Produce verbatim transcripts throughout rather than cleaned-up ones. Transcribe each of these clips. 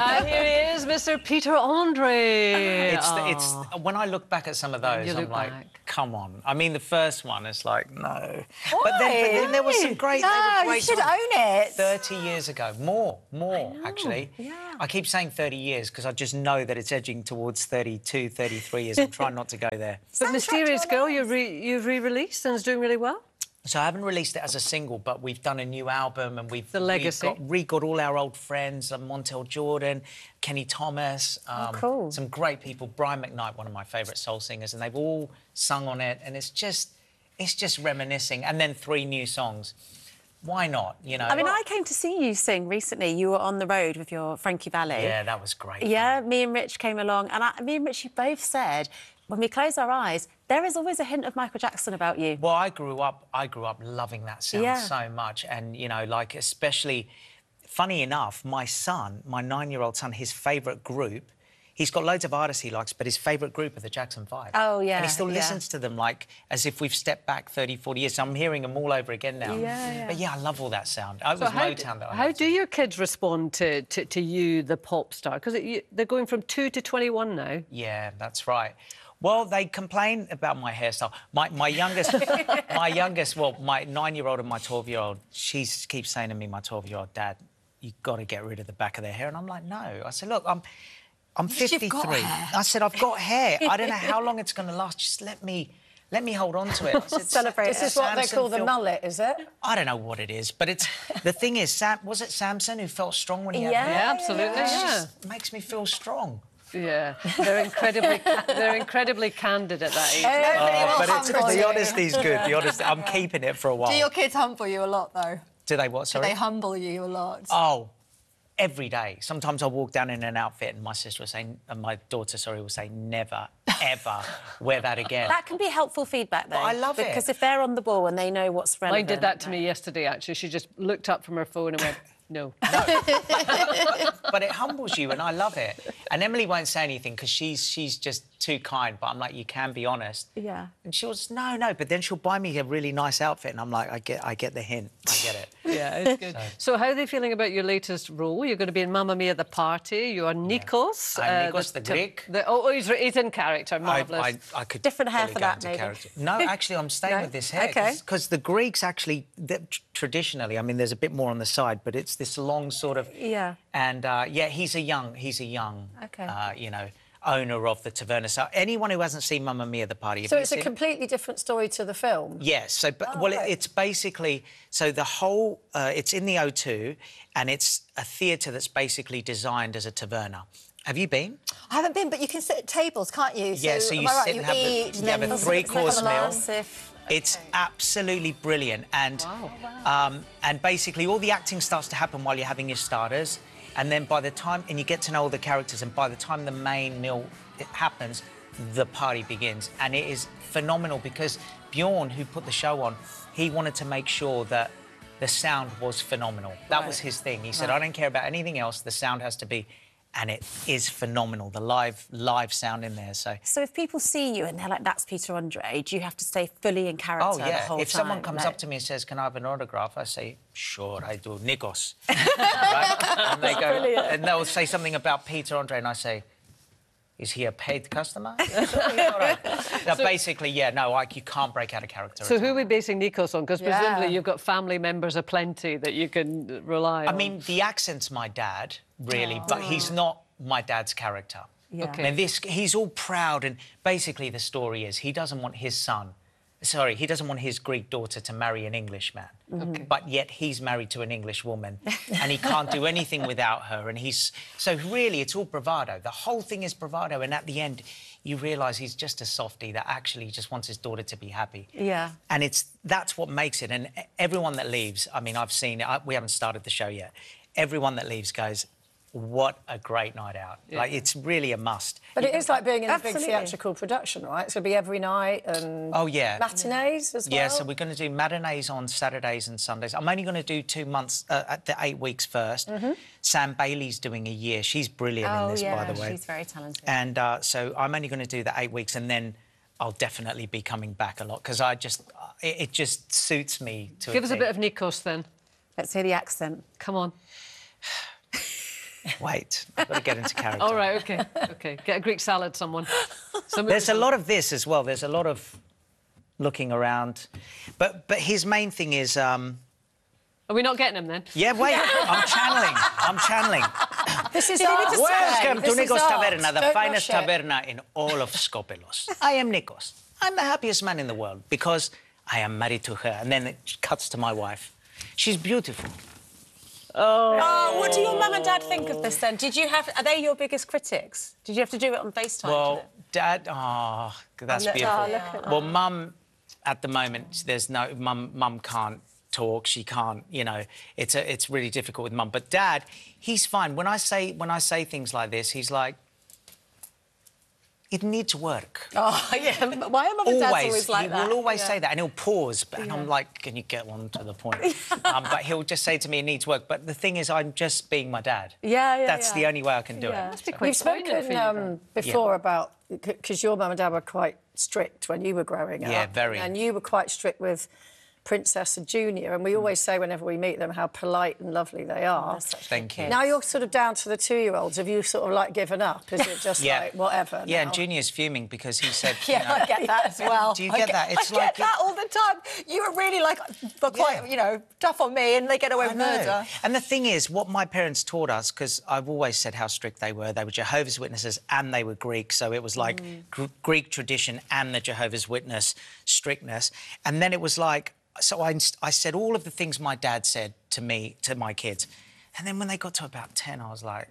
And here he is, Mister Peter Andre. It's, the, Oh. it's when I look back at some of those, You I'm look like, back. come on. I mean, the first one is like, no. Why? But then, but then there was some great. No, there were great you should songs. own it. Thirty years ago, more, more actually. yeah. I keep saying thirty years because I just know that it's edging towards thirty-two, thirty-three years. I'm trying not to go there. But Mysterious Girl, you re you've re-released and it's doing really well. So I haven't released it as a single, but we've done a new album and we've The Legacy. We've got, re-got all our old friends, uh, Montel Jordan, Kenny Thomas, um, Oh, cool. some great people. Brian McKnight, one of my favourite soul singers, and they've all sung on it, and it's just, it's just reminiscing. And then three new songs. Why not? You know. I mean, I came to see you sing recently. You were on the road with your Frankie Valli. Yeah, that was great. Yeah, me and Rich came along, and I, me and Rich both said, when we close our eyes, there is always a hint of Michael Jackson about you. Well, I grew up, I grew up loving that sound Yeah. so much, and you know, like especially, funny enough, my son, my nine-year-old son, his favourite group. He's got loads of artists he likes, but his favourite group are the Jackson Five. Oh, yeah, And he still yeah. listens to them, like, as if we've stepped back thirty, forty years. So I'm hearing them all over again now. Yeah, yeah. But, yeah, I love all that sound. It was So how, Motown that I how loved. do your kids respond to, to, to you, the pop star? Because they're going from two to twenty-one now. Yeah, that's right. Well, they complain about my hairstyle. My, my youngest, my youngest, well, my nine-year-old and my twelve-year-old, she keeps saying to me, my twelve-year-old, Dad, you've got to get rid of the back of their hair. And I'm like, no. I said, look, I'm... I'm fifty-three. You've got hair. I said, I've got hair. I don't know how long it's going to last. Just let me, let me hold on to it. I said, Celebrate "Does it. This is what they Samson call the feel-" mullet, is it? I don't know what it is, but it's the thing is, Sam, was it Samson who felt strong when he had Yeah. hair? Yeah, absolutely, It yeah. just makes me feel strong. Yeah, they're incredibly, ca- they're incredibly candid at that age. Everybody Oh, will but it's, humble the you. honesty's good. The honesty, I'm keeping it for a while. Do your kids humble you a lot, though? Do they what? Sorry. They humble you a lot. Oh, every day. Sometimes I'll walk down in an outfit and my sister will say, and my daughter, sorry, will say, never, ever wear that again. That can be helpful feedback, though. But I love it. Because if they're on the ball and they know what's relevant... Mine did that to me yesterday, actually. She just looked up from her phone and went, no. But it humbles you and I love it. And Emily won't say anything because she's she's just too kind, but I'm like, you can be honest. Yeah. And she'll just, no, no, but then she'll buy me a really nice outfit and I'm like, I get I get the hint. I get it. Yeah, it's good. So how are they feeling about your latest role? You're going to be in Mamma Mia the Party. You are Nikos. I'm Nikos the t- Greek. The, oh, oh, he's, he's in character, I, marvellous. I, I could Different hair fully for go that, into maybe? character. No, actually, I'm staying No? with this hair. OK. Because the Greeks actually, the, tr- traditionally, I mean, there's a bit more on the side, but it's this long sort of... Yeah. And, uh, yeah, he's a young, he's a young, OK. uh, you know, owner of the Taverna. So anyone who hasn't seen Mamma Mia the Party... have So you it's a seen it? completely different story to the film? Yes. So, but, Oh, well, it, right. it's basically so the whole. Uh, it's in the O two, and it's a theatre that's basically designed as a taverna. Have you been? I haven't been, but you can sit at tables, can't you? Yeah, so you am I right? sit you and have the- eat, you and have then a three-course have a meal. laugh. It's absolutely brilliant, and um, and basically all the acting starts to happen while you're having your starters, and then by the time and you get to know all the characters, and by the time the main meal it happens, the party begins, and it is phenomenal because Bjorn, who put the show on, he wanted to make sure that the sound was phenomenal. That Right. was his thing. He said, I don't care about anything else. The sound has to be, and it is phenomenal. The live live sound in there. So. So if people see you and they're like, that's Peter Andre, do you have to stay fully in character Oh, the yeah. whole If time? someone comes Like- up to me and says, can I have an autograph? I say, sure, I do. Nikos. Right? And they go, and they'll say something about Peter Andre, and I say, is he a paid customer? All right. Now, basically, yeah, no, like, you can't break out of character. So at who are all. we basing Nikos on? Because Yeah. presumably you've got family members aplenty that you can rely on. I mean, the accent's my dad, really, but he's not my dad's character. Yeah. Okay. And this, he's all proud, and basically the story is he doesn't want his son, sorry, he doesn't want his Greek daughter to marry an English man. Okay. But yet he's married to an English woman and he can't do anything without her. And he's... So really, it's all bravado. The whole thing is bravado. And at the end, you realise he's just a softie that actually just wants his daughter to be happy. Yeah. And it's that's what makes it. And everyone that leaves, I mean, I've seen it. I, we haven't started the show yet. Everyone that leaves goes, what a great night out. Yeah. Like, it's really a must. But it is like being in a big Absolutely. theatrical production, right? It's going to be every night and Oh, yeah. matinees as well? Yeah, so we're going to do matinees on Saturdays and Sundays. I'm only going to do two months, uh, at the eight weeks first. Sam Bailey's doing a year. She's brilliant in Oh, this, yeah, by the way. she's very talented. And uh, so I'm only going to do the eight weeks and then I'll definitely be coming back a lot because I just... Uh, it, it just suits me to Give us a T. bit of Nikos then. Let's hear the accent. Come on. Wait, I've got to get into character. All right, OK, OK. Get a Greek salad, someone. Someone There's a lot of this as well. There's a lot of looking around. But but his main thing is... Um, Are we not getting him, then? yeah, wait, I'm channeling. I'm channeling. This is Did he art. just Welcome This to is Nikos art. Taverna, the Don't finest rush it. taverna in all of Skopelos. I am Nikos. I'm the happiest man in the world because I am married to her. And then it cuts to my wife. She's beautiful. Oh, what do your mum and dad think of this then? Did you have? Are they your biggest critics? Did you have to do it on FaceTime? Well, Dad, oh, that's look- beautiful. oh, look at well, Mum, at the moment, there's no Mum. Mum can't talk. She can't. You know, it's a, it's really difficult with Mum. But Dad, he's fine. When I say when I say things like this, he's like, it needs work. Oh, yeah. Why are mum and dads Always, always like he that? will always Yeah. say that, and he'll pause. But, and I'm like, can you get on to the point? um, but he'll just say to me, it needs work. But the thing is, I'm just being my dad. Yeah, yeah, That's yeah. the only way I can do Yeah. it. Must be So- quite We've poignant for spoken you, um, then. before about... Because your mum and dad were quite strict when you were growing up. Yeah, very. And you were quite strict with Princess and Junior. And we always say whenever we meet them how polite and lovely they are. Thank you. Now you're sort of down to the two-year-olds. Have you sort of, like, given up? Is it just, Yeah. like, whatever Yeah, now? and Junior's fuming because he said, you Yeah, know, I get that as well. Do you I get that? It's I like get that all the time. You were really like, were quite, Yeah. you know, tough on me, and they get away I with know. murder. And the thing is, what my parents taught us, because I've always said how strict they were, they were Jehovah's Witnesses and they were Greek, so it was like Gr- Greek tradition and the Jehovah's Witness strictness. And then it was like, so I, I said all of the things my dad said to me, to my kids. And then when they got to about ten, I was like,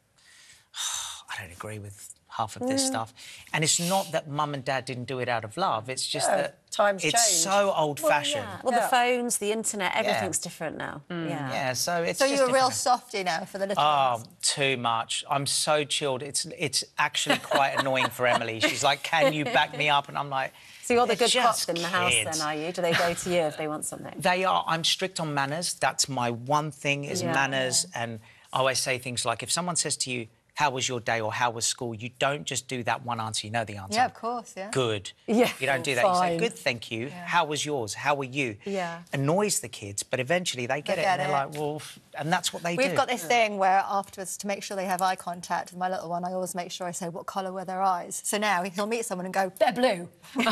oh, I don't agree with half of this stuff. And it's not that mum and dad didn't do it out of love, it's just Yeah, that times it's change. so old-fashioned. Well, Yeah. the phones, the internet, everything's different now. Yeah. Yeah, so it's So just you're a real different. softie now for the little Oh, ones. too much. I'm so chilled. It's it's actually quite annoying for Emily. She's like, "Can you back me up?" And I'm like, So you're the "They're good cop just in the house kids." then, are you? Do they go to you if they want something? They are. I'm strict on manners. That's my one thing is Yeah. manners. And I always say things like, if someone says to you, "How was your day?" or "How was school?" you don't just do that one answer. You know the answer. Yeah, of course, yeah. Good. Yeah. You don't do that. You say, Fine. "Good, thank you. How was yours? How were you?" Yeah. Annoys the kids, but eventually they get They it, get and they're it. like, "Well," f- and that's what they We've do. got this thing where afterwards, to make sure they have eye contact with my little one, I always make sure I say, what colour were their eyes? So now he'll meet someone and go, they're blue.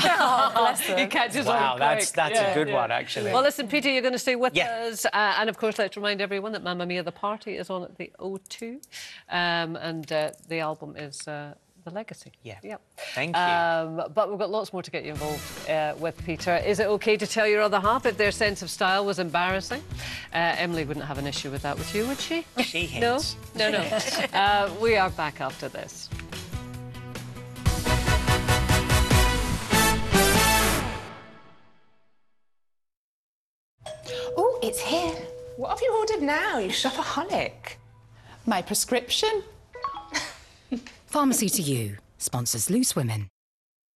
He catches Wow, on that's quick. that's Yeah, a good yeah. one actually. Well, listen, Peter, you're going to stay with Yeah. us. Uh, and, of course, let's remind everyone that Mamma Mia, the party, is on at the O two. Um, and uh, the album is uh, The Legacy. Yeah. Yep. Thank you. Um, but we've got lots more to get you involved uh, with, Peter. Is it OK to tell your other half if their sense of style was embarrassing? Uh, Emily wouldn't have an issue with that, would you, would she? She No? hints. No, no. uh, we are back after this. Oh, it's here. What have you ordered now, you shopaholic? My prescription? Pharmacy to You sponsors Loose Women.